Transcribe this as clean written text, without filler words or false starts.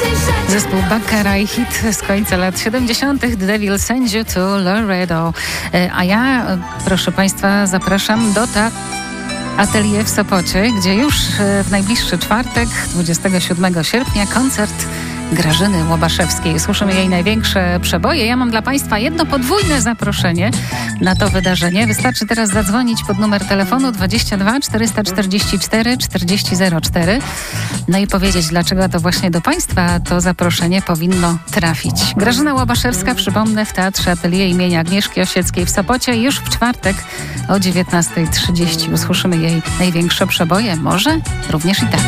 Zespół Baccara i hit z końca lat 70. The Devil Sends You to Laredo. A ja, proszę Państwa, zapraszam do Atelier w Sopocie, gdzie już w najbliższy czwartek, 27 sierpnia, koncert Grażyny Łobaszewskiej. Słyszymy jej największe przeboje. Ja mam dla Państwa jedno podwójne zaproszenie na to wydarzenie. Wystarczy teraz zadzwonić pod numer telefonu 22 444 4004. No i powiedzieć, dlaczego to właśnie do Państwa to zaproszenie powinno trafić. Grażyna Łobaszewska, przypomnę, w Teatrze Atelier imienia Agnieszki Osieckiej w Sopocie już w czwartek o 19:30. Usłyszymy jej największe przeboje. Może również i tak.